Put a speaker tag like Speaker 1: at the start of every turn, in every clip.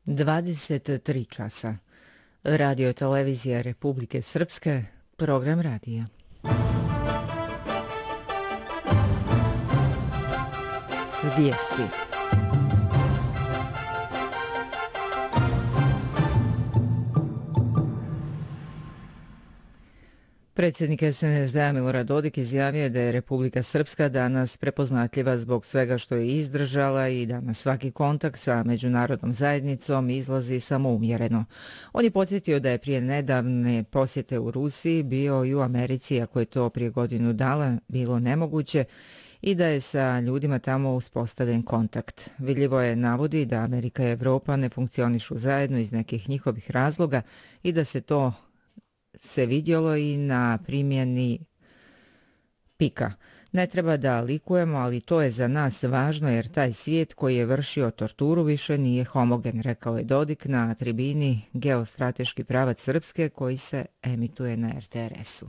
Speaker 1: 23 časa. Radio televizija Republike Srpske, program radija. Vijesti. Predsjednik SNSD Milorad Dodik izjavio da je Republika Srpska danas prepoznatljiva zbog svega što je izdržala i da na svaki kontakt sa međunarodnom zajednicom izlazi samoumjereno. On je podsjetio da je prije nedavne posjete u Rusiji bio i u Americi, ako je to prije godinu dana bilo nemoguće, i da je sa ljudima tamo uspostavljen kontakt. Vidljivo je, navodi, da Amerika i Evropa ne funkcionišu zajedno iz nekih njihovih razloga i da se vidjelo i na primjeni pika. Ne treba da likujemo, ali to je za nas važno jer taj svijet koji je vršio torturu više nije homogen, rekao je Dodik na tribini Geostrateški pravac Srpske koji se emituje na RTRS-u.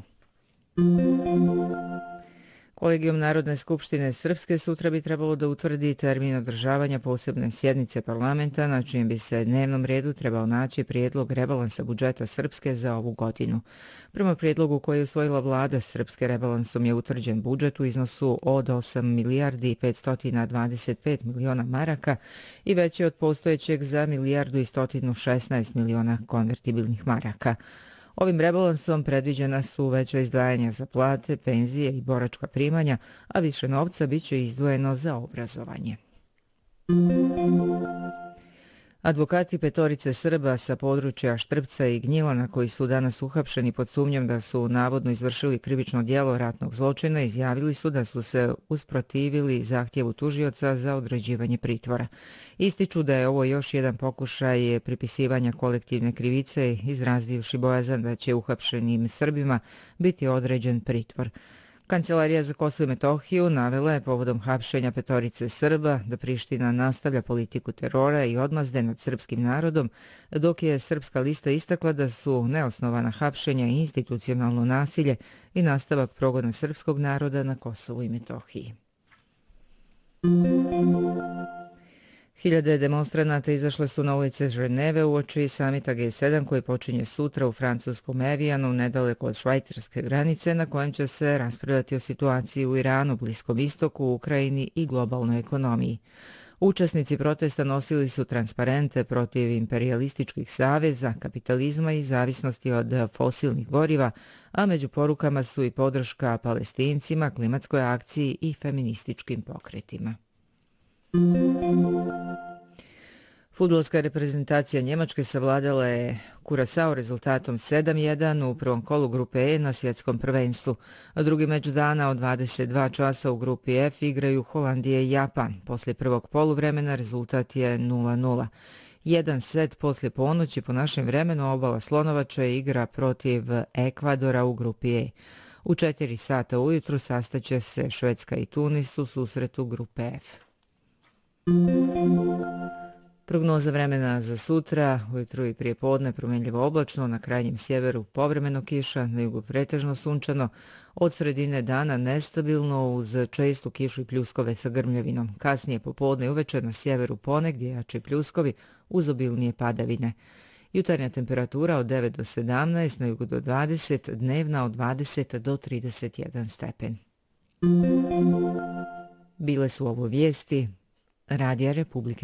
Speaker 1: Kolegijum Narodne skupštine Srpske sutra bi trebalo da utvrdi termin održavanja posebne sjednice parlamenta na čijem bi se dnevnom redu trebao naći prijedlog rebalansa budžeta Srpske za ovu godinu. Prema prijedlogu koji je usvojila vlada Srpske, rebalansom je utvrđen budžet u iznosu od 8 milijardi i 525 miliona maraka i veći od postojećeg za milijardu i 116 miliona konvertibilnih maraka. Ovim rebalansom predviđena su veća izdvajanja za plate, penzije i boračka primanja, a više novca biće izdvojeno za obrazovanje. Advokati petorice Srba sa područja Štrpca i Gnjilana, koji su danas uhapšeni pod sumnjom da su navodno izvršili krivično djelo ratnog zločina, izjavili su da su se usprotivili zahtjevu tužioca za određivanje pritvora. Ističu da je ovo još jedan pokušaj pripisivanja kolektivne krivice, izrazivši bojazan da će uhapšenim Srbima biti određen pritvor. Kancelarija za Kosovo i Metohiju navela je povodom hapšenja petorice Srba da Priština nastavlja politiku terora i odmazde nad srpskim narodom, dok je Srpska lista istakla da su neosnovana hapšenja i institucionalno nasilje i nastavak progona srpskog naroda na Kosovu i Metohiji. Hiljade demonstranata izašle su na ulice Ženeve uoči samita G7 koji počinje sutra u francuskom Evijanu, nedaleko od švajcarske granice, na kojem će se raspravljati o situaciji u Iranu, Bliskom istoku, Ukrajini i globalnoj ekonomiji. Učesnici protesta nosili su transparente protiv imperijalističkih saveza, kapitalizma i zavisnosti od fosilnih goriva, a među porukama su i podrška Palestincima, klimatskoj akciji i feminističkim pokretima. Fudbalska reprezentacija Njemačke savladala je Kurasao rezultatom 7:1 u prvom kolu grupe E na svjetskom prvenstvu. Drugi meč dana od 22 časa u grupi F igraju Holandija i Japan. Poslije prvog poluvremena rezultat je 0:0. Jedan set poslije ponoći po našem vremenu Obala Slonovača igra protiv Ekvadora u grupi E. U 4 sata ujutru sastaće se Švedska i Tunis u susretu grupe F. Prognoza vremena za sutra, ujutru i prije podne promjenljivo oblačno, na krajnjem sjeveru povremeno kiša, na jugu pretežno sunčano, od sredine dana nestabilno uz čestu kišu i pljuskove sa grmljavinom. Kasnije popodne i uveče na sjeveru ponegdje jači pljuskovi uz obilnije padavine. Jutarnja temperatura od 9 do 17, na jugu do 20, dnevna od 20 do 31 stepen. Bile su ovo vijesti Radija Republike